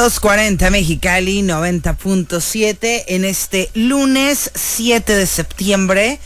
9240 Mexicali 90.7 en este lunes 7 de septiembre.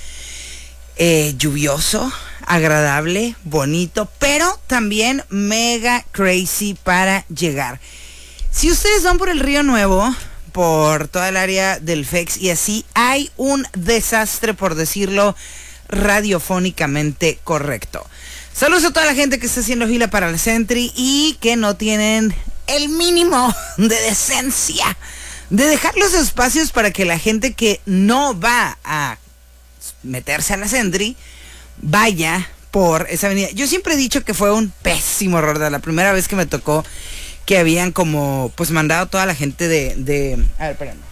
Lluvioso, agradable, bonito, pero también mega crazy para llegar. Si ustedes van por el Río Nuevo, por toda el área del FEX y así, hay un desastre, por decirlo radiofónicamente correcto. Saludos a toda la gente que está haciendo fila para el Sentry y que no tienen el mínimo de decencia de dejar los espacios para que la gente que no va a meterse a la Sentry vaya por esa avenida. Yo siempre he dicho que fue un pésimo error. De la primera vez que me tocó que habían como pues mandado a toda la gente de a ver, espérame.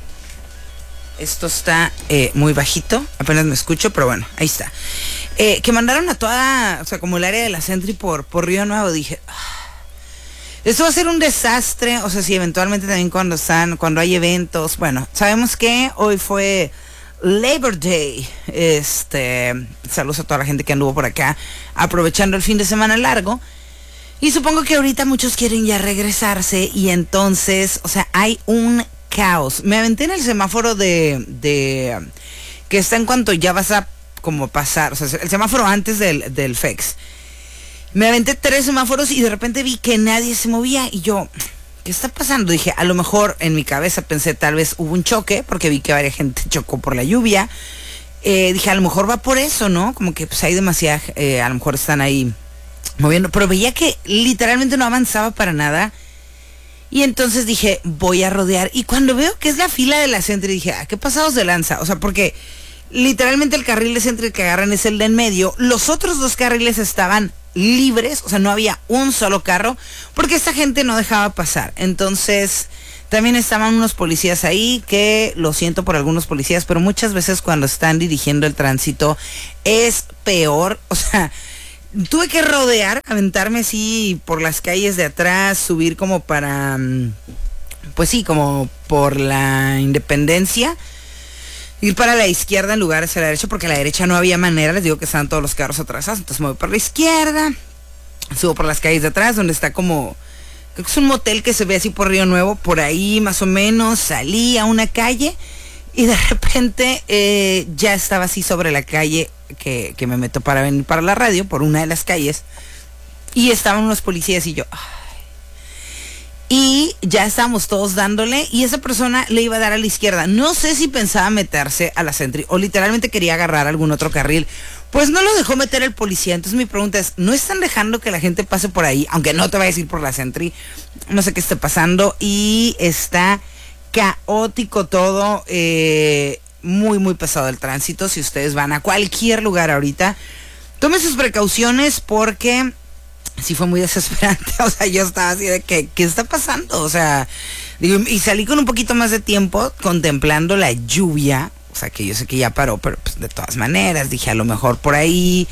Esto está muy bajito, apenas me escucho, pero bueno, ahí está. Que mandaron a toda, o sea, como el área de la Sentry por Río Nuevo. Dije, esto va a ser un desastre. O sea, si eventualmente también cuando hay eventos. Bueno, sabemos que hoy fue Labor Day. Saludos a toda la gente que anduvo por acá aprovechando el fin de semana largo. Y supongo que ahorita muchos quieren ya regresarse. Y entonces, o sea, hay un caos. Me aventé en el semáforo de que está en cuanto ya vas a como pasar, o sea, el semáforo antes del FEX. Me aventé 3 semáforos y de repente vi que nadie se movía y yo, ¿qué está pasando? Dije, a lo mejor en mi cabeza pensé tal vez hubo un choque porque vi que varias gente chocó por la lluvia. Dije, a lo mejor va por eso, ¿no? Como que pues hay demasiada, a lo mejor están ahí moviendo, pero veía que literalmente no avanzaba para nada. Y entonces dije, voy a rodear. Y cuando veo que es la fila de la Sentry, dije, ¿qué pasados de lanza? O sea, porque literalmente el carril de Sentry que agarran es el de en medio. Los otros 2 carriles estaban libres, o sea, no había un solo carro, porque esta gente no dejaba pasar. Entonces, también estaban unos policías ahí, que lo siento por algunos policías, pero muchas veces cuando están dirigiendo el tránsito es peor, o sea, tuve que rodear, aventarme así por las calles de atrás, subir como para, pues sí, como por la Independencia, ir para la izquierda en lugar de hacia la derecha, porque a la derecha no había manera, les digo que estaban todos los carros atrasados, entonces me voy por la izquierda, subo por las calles de atrás, donde está como, creo que es un motel que se ve así por Río Nuevo, por ahí más o menos, salí a una calle, y de repente ya estaba así sobre la calle que me meto para venir para la radio, por una de las calles, y estaban unos policías y yo, y ya estábamos todos dándole, y esa persona le iba a dar a la izquierda. No sé si pensaba meterse a la Sentry o literalmente quería agarrar algún otro carril. Pues no lo dejó meter el policía. Entonces mi pregunta es, ¿no están dejando que la gente pase por ahí? Aunque no te vayas a ir por la Sentry. No sé qué esté pasando. Y está caótico todo. Muy, muy pesado el tránsito. Si ustedes van a cualquier lugar ahorita, tomen sus precauciones porque sí fue muy desesperante. O sea, yo estaba así de que, ¿qué está pasando? O sea, digo, y salí con un poquito más de tiempo contemplando la lluvia. O sea, que yo sé que ya paró, pero pues de todas maneras dije, a lo mejor por ahí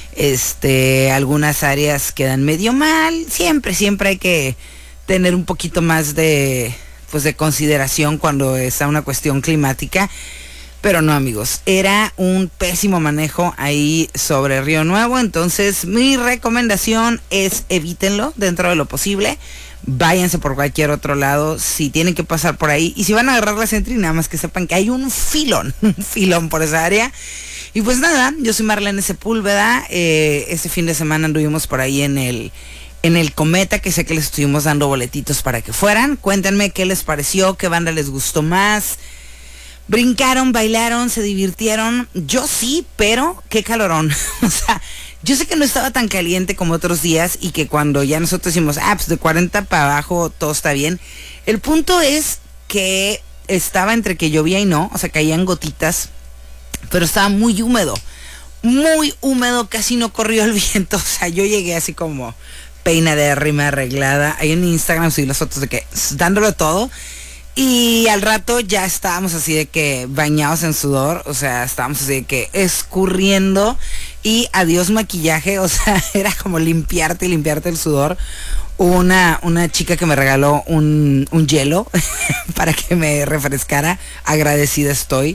algunas áreas quedan medio mal. Siempre hay que tener un poquito más de consideración cuando está una cuestión climática. Pero no, amigos, era un pésimo manejo ahí sobre Río Nuevo. Entonces mi recomendación es evítenlo dentro de lo posible. Váyanse por cualquier otro lado si tienen que pasar por ahí. Y si van a agarrar la Sentry, nada más que sepan que hay un filón por esa área. Y pues nada, yo soy Marlene Sepúlveda. Este fin de semana anduvimos por ahí en el Cometa, que sé que les estuvimos dando boletitos para que fueran. Cuéntenme qué les pareció, qué banda les gustó más. Brincaron, bailaron, se divirtieron. Yo sí, pero qué calorón. O sea, yo sé que no estaba tan caliente como otros días y que cuando ya nosotros decimos, pues de 40 para abajo todo está bien. El punto es que estaba entre que llovía y no, o sea, caían gotitas, pero estaba muy húmedo, casi no corrió el viento. O sea, yo llegué así como peinadérrima, arreglada. Ahí en Instagram subí las fotos de que dándolo todo. Y al rato ya estábamos así de que bañados en sudor, o sea, estábamos así de que escurriendo y adiós maquillaje, o sea, era como limpiarte el sudor. Hubo una chica que me regaló un hielo para que me refrescara, agradecida estoy.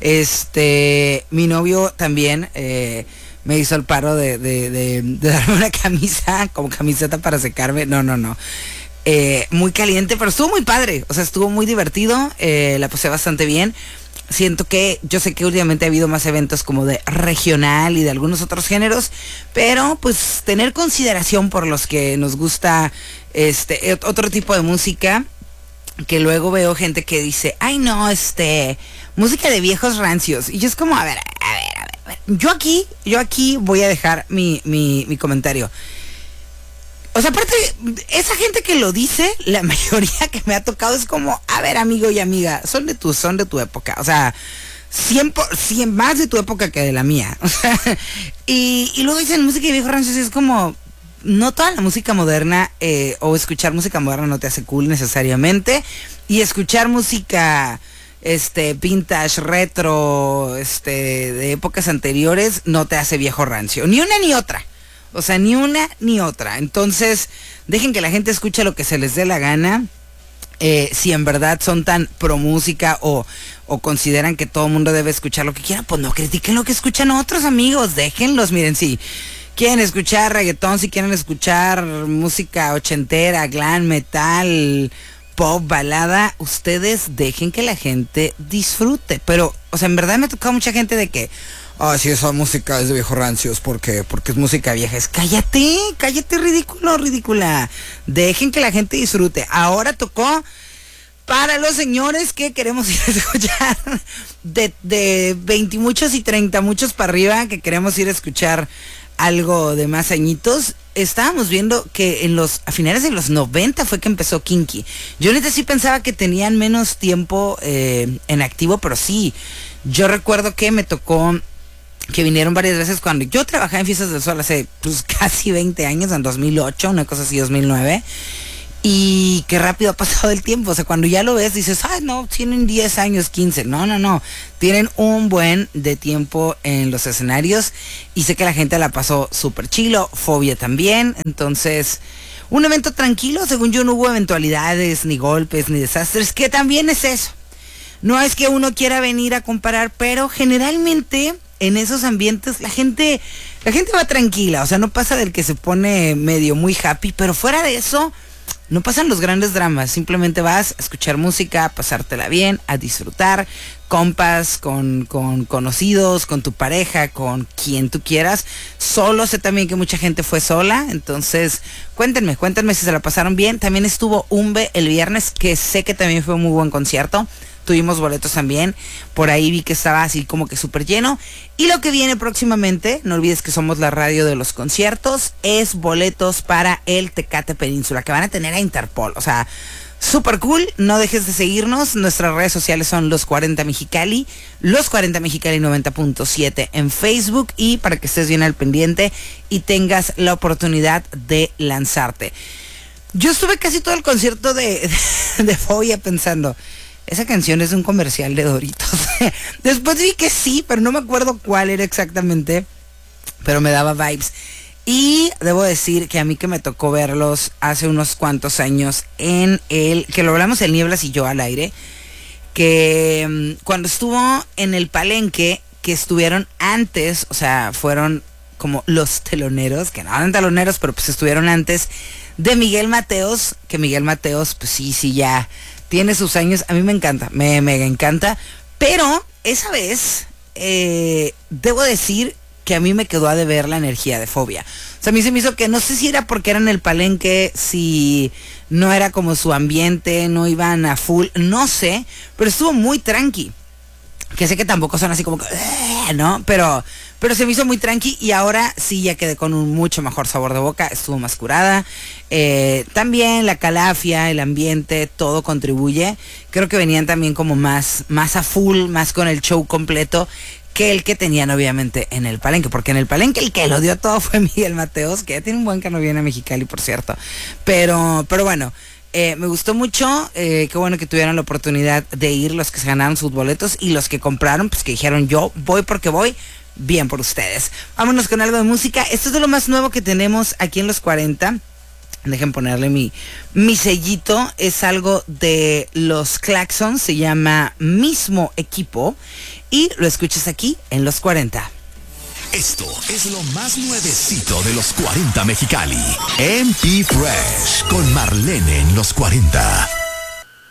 Mi novio también me hizo el paro de darme una camisa, como camiseta para secarme, no. muy caliente, pero estuvo muy padre, o sea, estuvo muy divertido, la pasé bastante bien. Siento que, yo sé que últimamente ha habido más eventos como de regional y de algunos otros géneros, pero pues tener consideración por los que nos gusta otro tipo de música, que luego veo gente que dice, ay no, música de viejos rancios. Y yo es como, a ver. Yo aquí voy a dejar mi comentario. O sea, aparte, esa gente que lo dice, la mayoría que me ha tocado es como, a ver, amigo y amiga, son de tu época. O sea, 100 más de tu época que de la mía. O sea, y luego dicen música de viejos rancios y es como, no toda la música moderna o escuchar música moderna no te hace cool necesariamente. Y escuchar música vintage, retro, de épocas anteriores no te hace viejo rancio. Ni una ni otra. O sea, ni una ni otra. Entonces, dejen que la gente escuche lo que se les dé la gana. Si en verdad son tan pro música o consideran que todo el mundo debe escuchar lo que quiera, pues no critiquen lo que escuchan otros, amigos. Déjenlos, miren, si quieren escuchar reggaetón, si quieren escuchar música ochentera, glam, metal, pop, balada, ustedes dejen que la gente disfrute. Pero, o sea, en verdad me ha tocado mucha gente de que, sí, esa música es de viejos rancios porque es música vieja. Es cállate, ridícula. Dejen que la gente disfrute. Ahora tocó para los señores que queremos ir a escuchar de 20 muchos y 30 muchos para arriba, que queremos ir a escuchar algo de más añitos. Estábamos viendo que a finales de los 90 fue que empezó Kinky. Yo neta sí pensaba que tenían menos tiempo en activo, pero sí. Yo recuerdo que me tocó que vinieron varias veces cuando yo trabajaba en Fiestas del Sol hace pues casi 20 años, en 2008, una cosa así, 2009. Y qué rápido ha pasado el tiempo. O sea, cuando ya lo ves dices, ay no, tienen 10 años, 15. No. Tienen un buen de tiempo en los escenarios. Y sé que la gente la pasó súper chilo. Fobia también. Entonces, un evento tranquilo. Según yo no hubo eventualidades, ni golpes, ni desastres. Que también es eso. No es que uno quiera venir a comparar, pero generalmente en esos ambientes la gente va tranquila. O sea, no pasa del que se pone medio muy happy. Pero fuera de eso, no pasan los grandes dramas, simplemente vas a escuchar música, a pasártela bien, a disfrutar, compas, con conocidos, con tu pareja, con quien tú quieras. Solo sé también que mucha gente fue sola, entonces cuéntenme si se la pasaron bien. También estuvo Umbe el viernes, que sé que también fue un muy buen concierto. Tuvimos boletos también, por ahí vi que estaba así como que súper lleno. Y lo que viene próximamente, no olvides que somos la radio de los conciertos, es boletos para el Tecate Península, que van a tener a Interpol. O sea, súper cool, no dejes de seguirnos. Nuestras redes sociales son Los 40 Mexicali, Los 40 Mexicali 90.7 en Facebook, y para que estés bien al pendiente y tengas la oportunidad de lanzarte. Yo estuve casi todo el concierto de Fobia pensando, esa canción es un comercial de Doritos. Después vi que sí, pero no me acuerdo cuál era exactamente, pero me daba vibes. Y debo decir que a mí que me tocó verlos hace unos cuantos años que lo hablamos el Nieblas y yo al aire, que cuando estuvo en el Palenque, que estuvieron antes, o sea, fueron como los teloneros, que no eran teloneros, pero pues estuvieron antes de Miguel Mateos, que Miguel Mateos, pues sí, ya tiene sus años. A mí me encanta, me mega encanta, pero esa vez debo decir que a mí me quedó a deber la energía de Fobia. O sea, a mí se me hizo que no sé si era porque era en el Palenque, si no era como su ambiente, no iban a full, no sé, pero estuvo muy tranqui. Que sé que tampoco son así como que, ¿no? Pero se me hizo muy tranqui, y ahora sí ya quedé con un mucho mejor sabor de boca, estuvo más curada. También la calafia, el ambiente, todo contribuye. Creo que venían también como más a full, más con el show completo que el que tenían obviamente en el Palenque, porque en el Palenque el que lo dio todo fue Miguel Mateos, que ya tiene un buen que no viene a Mexicali, por cierto. Pero bueno, me gustó mucho, qué bueno que tuvieron la oportunidad de ir los que se ganaron sus boletos, y los que compraron, pues que dijeron yo voy porque voy, bien por ustedes. Vámonos con algo de música. Esto es de lo más nuevo que tenemos aquí en Los 40. Dejen ponerle mi sellito. Es algo de los Claxons, se llama Mismo Equipo, y lo escuchas aquí en Los 40. Esto es lo más nuevecito de los 40 Mexicali. MP Fresh con Marlene en los 40.